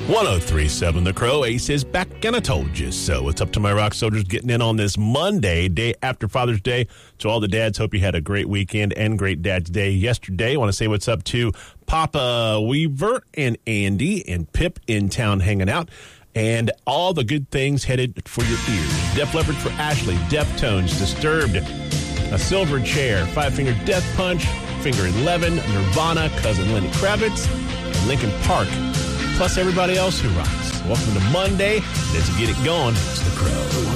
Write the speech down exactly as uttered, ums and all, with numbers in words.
one oh three point seven The Crow. Ace is back, and I told you so. It's up to my rock soldiers getting in on this Monday, day after Father's Day. To all the dads, hope you had a great weekend and great Dad's Day yesterday. I want to say what's up to Papa Weaver and Andy and Pip in town hanging out. And all the good things headed for your ears. Def Leppard for Ashley, Deftones, Disturbed, A Silver Chair, Five Finger Death Punch, Finger eleven, Nirvana, Cousin Lenny Kravitz, and Linkin Park, plus everybody else who rocks. Welcome to Monday. Let's get it going. It's The Crow.